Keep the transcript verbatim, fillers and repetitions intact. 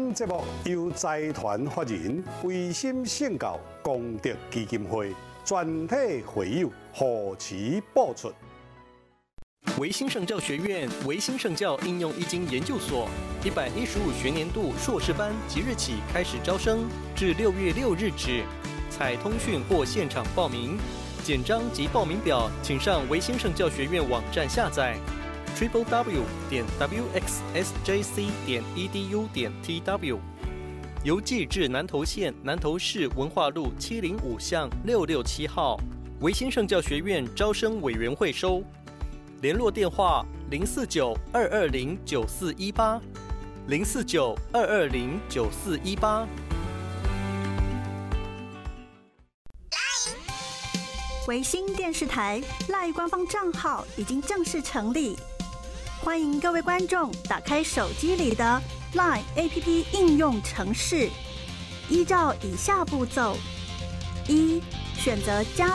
本节目由财团法人维新圣教功德基金会全体会友护持播出。 维新圣教学院维新圣教应用易经研究所一百一十五学年度硕士班即日起开始招生，至六月六日止，采通讯或现场报名。简章及报名表，请上维新圣教学院网站下载 triple w 点 w x s j c 点 e d u 点 t w。邮寄至南投县南投市文化路七零五巷六六七号，维新圣教学院招生委员会收。联络电话零四九二二零九四一八零四九二二零九四一八。 维新电视台 LINE 官方账号已经正式成立，欢迎各位观众打开手机里的 LINE A P P 应用程式，依照以下步骤：一、选择加